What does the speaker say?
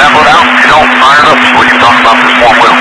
Tackle it out. If you don't, fire it up so we can talk about this more well.